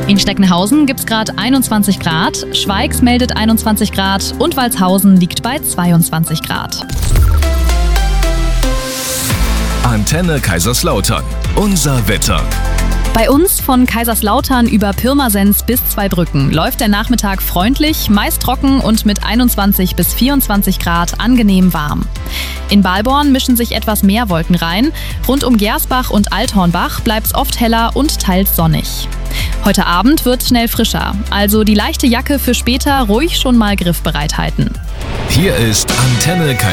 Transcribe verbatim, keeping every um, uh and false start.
In Steckenhausen gibt es gerade einundzwanzig Grad, Schweigs meldet einundzwanzig Grad und Walshausen liegt bei zweiundzwanzig Grad. Antenne Kaiserslautern. Unser Wetter. Bei uns von Kaiserslautern über Pirmasens bis Zweibrücken läuft der Nachmittag freundlich, meist trocken und mit einundzwanzig bis vierundzwanzig Grad angenehm warm. In Balborn mischen sich etwas mehr Wolken rein. Rund um Gersbach und Althornbach bleibt es oft heller und teils sonnig. Heute Abend wird schnell frischer, also die leichte Jacke für später ruhig schon mal griffbereit halten. Hier ist Antenne Kaiserslautern.